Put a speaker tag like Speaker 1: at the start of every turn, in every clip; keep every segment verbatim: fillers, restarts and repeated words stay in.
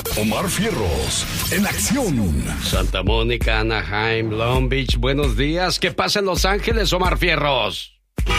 Speaker 1: Omar Fierros, en acción.
Speaker 2: Santa Mónica, Anaheim, Long Beach, buenos días. ¿Qué pasa en Los Ángeles, Omar Fierros?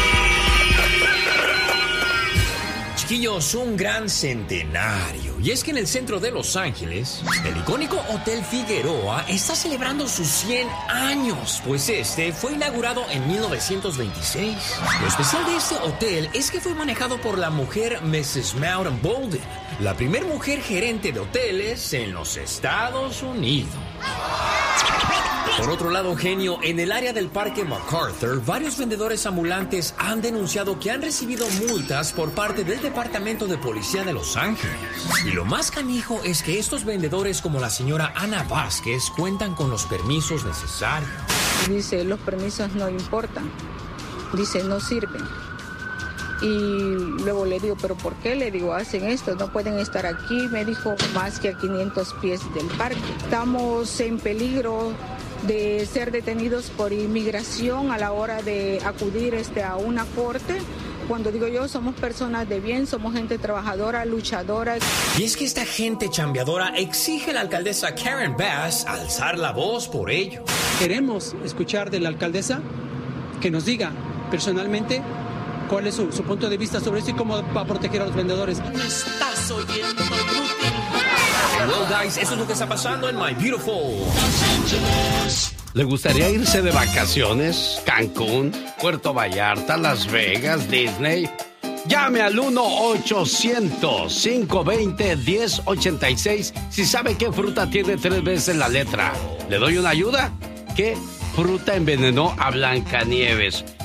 Speaker 3: Chiquillos, un gran centenario. Y es que en el centro de Los Ángeles, el icónico Hotel Figueroa está celebrando sus cien años, pues este fue inaugurado en mil novecientos veintiséis. Lo especial de este hotel es que fue manejado por la mujer missus Mountain Bolden, la primer mujer gerente de hoteles en los Estados Unidos. Por otro lado, genio, en el área del Parque MacArthur, varios vendedores ambulantes han denunciado que han recibido multas por parte del Departamento de Policía de Los Ángeles. Y lo más canijo es que estos vendedores, como la señora Ana Vázquez, cuentan con los permisos necesarios.
Speaker 4: Dice, los permisos no importan. Dice, no sirven. Y luego le digo, ¿pero por qué? Le digo, hacen esto, no pueden estar aquí. Me dijo, más que a quinientos pies del parque. Estamos en peligro de ser detenidos por inmigración a la hora de acudir este, a una corte. Cuando digo yo, somos personas de bien, somos gente trabajadora, luchadora.
Speaker 3: Y es que esta gente chambeadora exige a la alcaldesa Karen Bass alzar la voz por ello.
Speaker 5: Queremos escuchar de la alcaldesa que nos diga personalmente cuál es su, su punto de vista sobre esto y cómo va a proteger a los vendedores.
Speaker 3: Me estás oyendo, inútil. Hello guys, eso es lo que está pasando en My Beautiful Los Ángeles.
Speaker 2: ¿Le gustaría irse de vacaciones? Cancún, Puerto Vallarta, Las Vegas, Disney. Llame al uno ochocientos, cinco veinte, diez ochenta y seis si sabe qué fruta tiene tres veces la letra. ¿Le doy una ayuda? ¿Qué fruta envenenó a Blancanieves?